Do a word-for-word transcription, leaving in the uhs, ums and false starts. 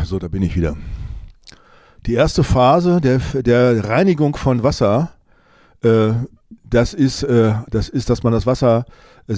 So, da bin ich wieder. Die erste Phase der, der Reinigung von Wasser, äh, das ist, äh, das ist, dass man das Wasser